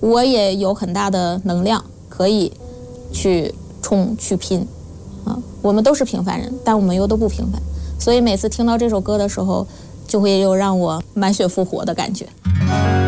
我也有很大的能量可以去冲去拼啊。我们都是平凡人，但我们又都不平凡，所以每次听到这首歌的时候，就会有让我满血复活的感觉。